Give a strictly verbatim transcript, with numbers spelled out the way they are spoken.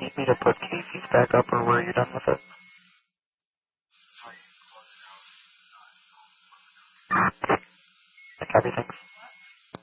need me to put Casey's back up, or were you done with it? Copy, thanks.